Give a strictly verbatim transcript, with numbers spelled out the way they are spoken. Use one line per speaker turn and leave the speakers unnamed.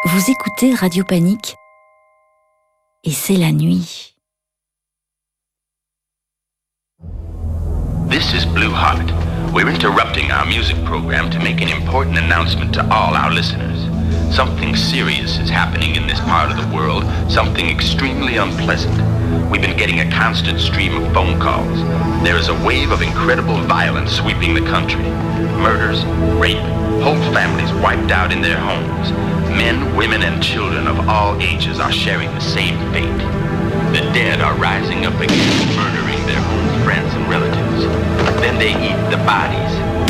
Vous écoutez Radio Panique et c'est la nuit.
This is Blue Heart. We're interrupting our music program to make an important announcement to all our listeners. Something serious is happening in this part of the world, something extremely unpleasant. We've been getting a constant stream of phone calls. There is a wave of incredible violence sweeping the country. Murders, rape, whole families wiped out in their homes. Men, women, and children of all ages are sharing the same fate. The dead are rising up again, murdering their own friends and relatives. Then they eat the bodies,